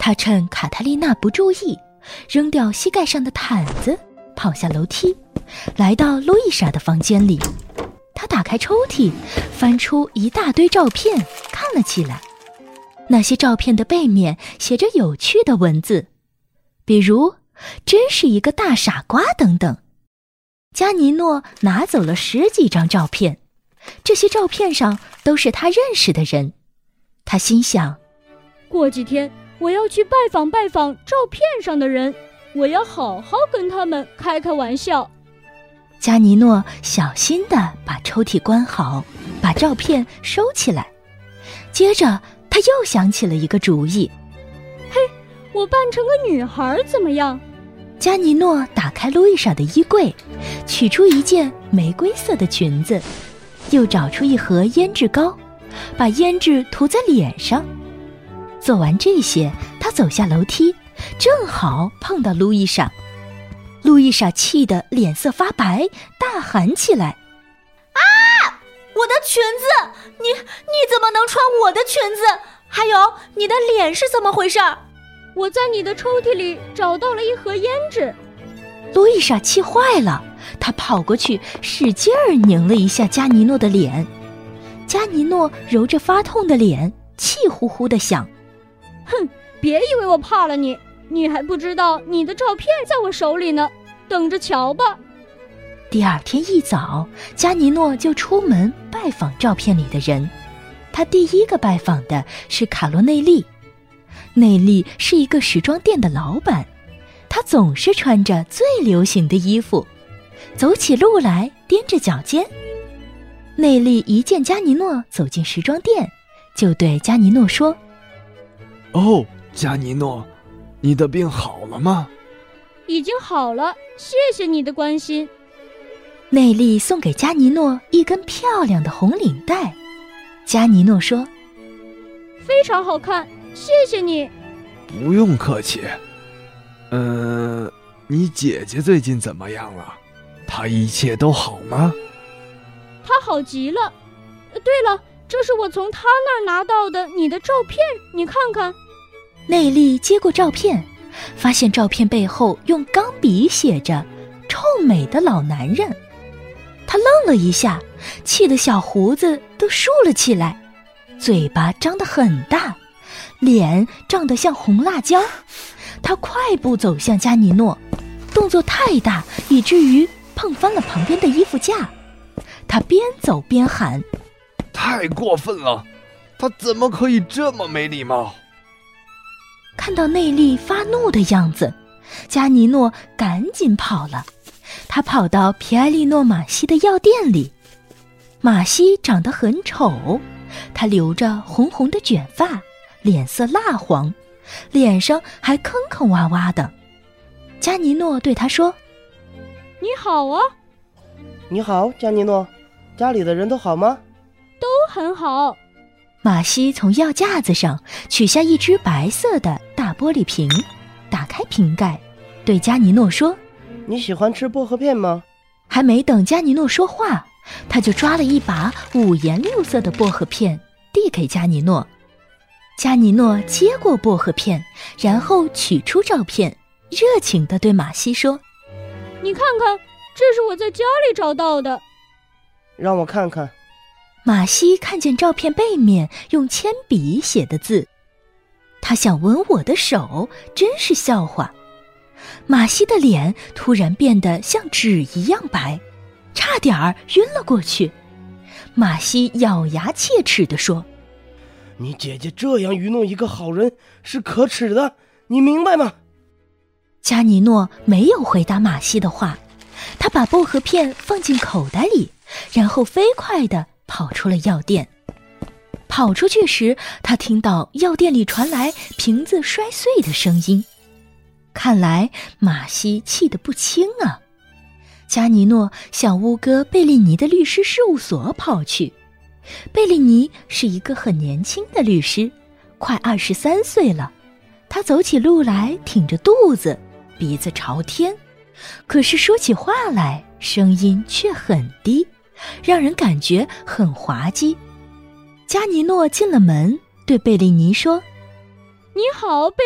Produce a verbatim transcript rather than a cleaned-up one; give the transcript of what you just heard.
他趁卡塔丽娜不注意，扔掉膝盖上的毯子，跑下楼梯，来到路易莎的房间里。他打开抽屉，翻出一大堆照片，看了起来。那些照片的背面写着有趣的文字，比如真是一个大傻瓜等等。加尼诺拿走了十几张照片，这些照片上都是他认识的人。他心想， 过几天我要去拜访拜访照片上的人，我要好好跟他们开开玩笑。 加尼诺小心地把抽屉关好，把照片收起来。接着他又想起了一个主意。 嘿，我扮成个女孩怎么样？ 加尼诺打开路易莎的衣柜，取出一件玫瑰色的裙子，又找出一盒胭脂膏，把胭脂涂在脸上。做完这些，他走下楼梯，正好碰到路易莎。路易莎气得脸色发白，大喊起来： 啊！我的裙子！你你怎么能穿我的裙子？还有，你的脸是怎么回事？ 我在你的抽屉里找到了一盒胭脂。 路易莎气坏了，她跑过去使劲儿拧了一下加尼诺的脸。加尼诺揉着发痛的脸，气呼呼地想： 哼，别以为我怕了你，你还不知道你的照片在我手里呢，等着瞧吧。 第二天一早，加尼诺就出门拜访照片里的人。他第一个拜访的是卡罗内利。内利是一个时装店的老板，他总是穿着最流行的衣服，走起路来踮着脚尖。内利一见加尼诺走进时装店，就对加尼诺说： 哦，加尼诺，你的病好了吗？ 已经好了，谢谢你的关心。 内利送给加尼诺一根漂亮的红领带。加尼诺说： 非常好看，谢谢你。 不用客气。嗯、呃，你姐姐最近怎么样了？她一切都好吗？ 她好极了。对了，这是我从她那儿拿到的你的照片，你看看。 内利接过照片，发现照片背后用钢笔写着臭美的老男人。他愣了一下，气得小胡子都竖了起来，嘴巴张得很大，脸涨得像红辣椒。他快步走向加尼诺，动作太大，以至于碰翻了旁边的衣服架。他边走边喊： 太过分了，他怎么可以这么没礼貌？ 看到内利发怒的样子，加尼诺赶紧跑了。他跑到皮埃利诺马西的药店里。马西长得很丑，他留着红红的卷发，脸色蜡黄，脸上还坑坑洼洼的。加尼诺对他说： 你好啊。 你好，加尼诺，家里的人都好吗？ 都很好。 马西从药架子上取下一只白色的大玻璃瓶，打开瓶盖，对加尼诺说： 你喜欢吃薄荷片吗？ 还没等加尼诺说话，他就抓了一把五颜六色的薄荷片递给加尼诺。加尼诺接过薄荷片，然后取出照片，热情地对马西说： 你看看，这是我在家里找到的。 让我看看。 马西看见照片背面用铅笔写的字，他想吻我的手，真是笑话。马西的脸突然变得像纸一样白，差点儿晕了过去。马西咬牙切齿地说： 你姐姐这样愚弄一个好人是可耻的，你明白吗？ 加尼诺没有回答马西的话，他把薄荷片放进口袋里，然后飞快地跑出了药店。跑出去时，他听到药店里传来瓶子摔碎的声音。看来马西气得不轻啊。加尼诺向乌戈贝利尼的律师事务所跑去。贝利尼是一个很年轻的律师，快二十三岁了。他走起路来挺着肚子，鼻子朝天，可是说起话来声音却很低，让人感觉很滑稽。加尼诺进了门，对贝利尼说： 你好，贝